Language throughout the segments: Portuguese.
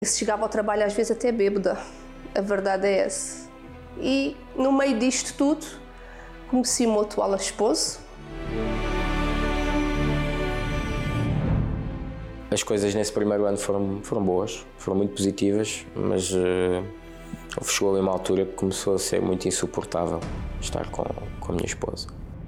Chegava ao trabalho às vezes até bêbada, a verdade é essa. E no meio disto tudo, conheci o meu atual esposo. As coisas nesse primeiro ano foram boas, foram muito positivas, mas chegou ali uma altura que começou a ser muito insuportável estar com a minha esposa.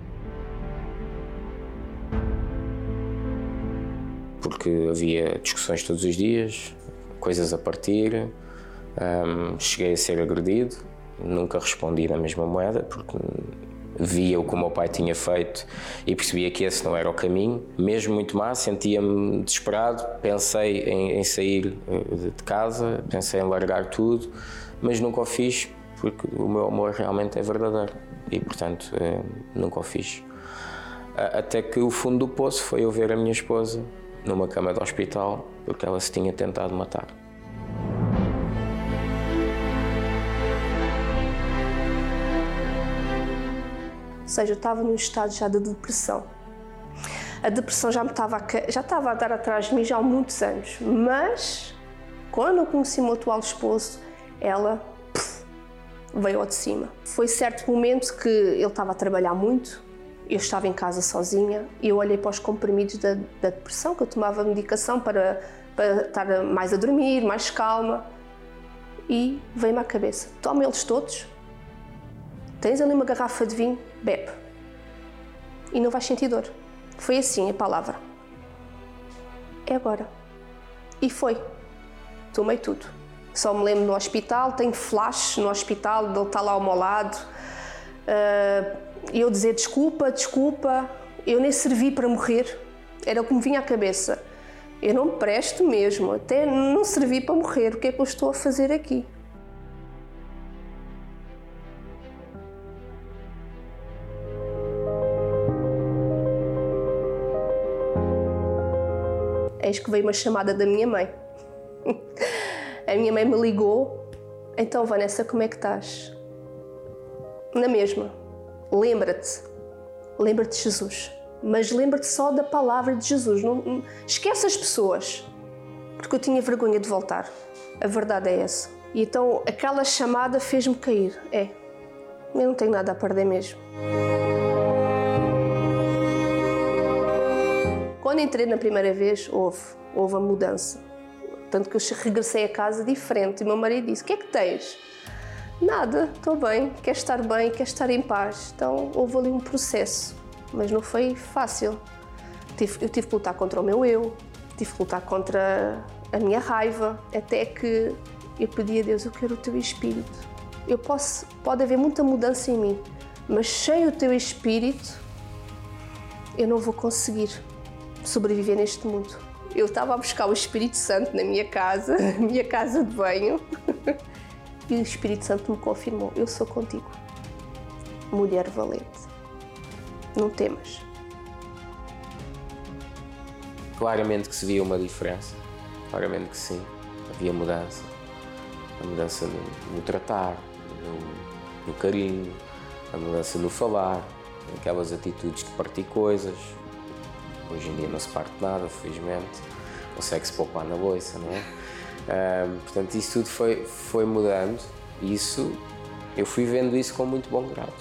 Porque havia discussões todos os dias, coisas a partir, cheguei a ser agredido, nunca respondi na mesma moeda, porque via o que o meu pai tinha feito e percebia que esse não era o caminho. Mesmo muito má, sentia-me desesperado, pensei em sair de casa, pensei em largar tudo, mas nunca o fiz, porque o meu amor realmente é verdadeiro e, portanto, nunca o fiz. Até que o fundo do poço foi eu ver a minha esposa numa cama de hospital, porque ela se tinha tentado matar. Ou seja, eu estava num estado já de depressão. A depressão já estava a dar atrás de mim já há muitos anos, mas quando eu conheci o meu atual esposo, ela veio ao de cima. Foi certo momento que ele estava a trabalhar muito, eu estava em casa sozinha e eu olhei para os comprimidos da depressão, que eu tomava medicação para estar mais a dormir, mais calma, e veio-me à cabeça: toma eles todos, tens ali uma garrafa de vinho, bebe e não vais sentir dor. Foi assim a palavra. É agora. E foi. Tomei tudo. Só me lembro no hospital, tenho flash no hospital, ele está lá ao meu lado, e eu dizer desculpa, desculpa, eu nem servi para morrer, era o que me vinha à cabeça. Eu não me presto mesmo, até não servi para morrer, o que é que eu estou a fazer aqui? Eis que veio uma chamada da minha mãe. A minha mãe me ligou: então, Vanessa, como é que estás? Na mesma, lembra-te de Jesus, mas lembra-te só da palavra de Jesus, não esquece as pessoas, porque eu tinha vergonha de voltar, a verdade é essa. E então aquela chamada fez-me cair, eu não tenho nada a perder mesmo. Quando entrei na primeira vez, houve a mudança. Tanto que eu regressei a casa diferente e o meu marido disse: o que é que tens? Nada, estou bem, quero estar em paz. Então houve ali um processo, mas não foi fácil. Eu tive que lutar contra o meu eu, tive que lutar contra a minha raiva, até que eu pedi a Deus: eu quero o teu Espírito. Pode haver muita mudança em mim, mas sem o teu Espírito eu não vou conseguir sobreviver neste mundo. Eu estava a buscar o Espírito Santo na minha casa de banho, e o Espírito Santo me confirmou: eu sou contigo, mulher valente, não temas. Claramente que se via uma diferença, claramente que sim, havia mudança. A mudança no tratar, no carinho, a mudança no falar, aquelas atitudes de partir coisas. Hoje em dia não se parte nada, felizmente, consegue-se poupar na bolsa, não é? Portanto, isso tudo foi mudando e eu fui vendo isso com muito bom grado.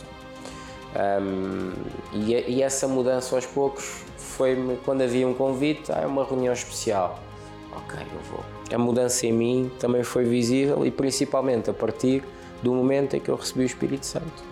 E essa mudança aos poucos foi-me, quando havia um convite, é uma reunião especial, ok, eu vou. A mudança em mim também foi visível e principalmente a partir do momento em que eu recebi o Espírito Santo.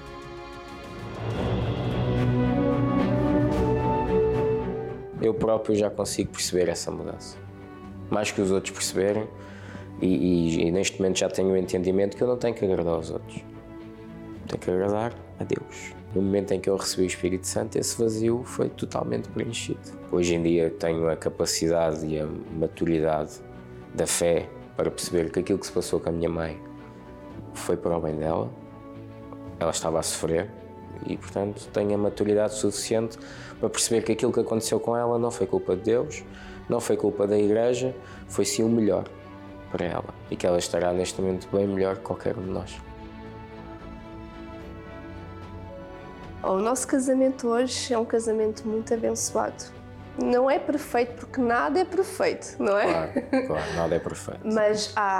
Eu próprio já consigo perceber essa mudança, mais que os outros perceberem, e neste momento já tenho o entendimento que eu não tenho que agradar aos outros, tenho que agradar a Deus. No momento em que eu recebi o Espírito Santo, esse vazio foi totalmente preenchido. Hoje em dia tenho a capacidade e a maturidade da fé para perceber que aquilo que se passou com a minha mãe foi para o bem dela, ela estava a sofrer, e, portanto, tenho a maturidade suficiente para perceber que aquilo que aconteceu com ela não foi culpa de Deus, não foi culpa da Igreja, foi sim o melhor para ela e que ela estará neste momento bem melhor que qualquer um de nós. O nosso casamento hoje é um casamento muito abençoado. Não é perfeito porque nada é perfeito, não é? Claro, nada é perfeito. Mas há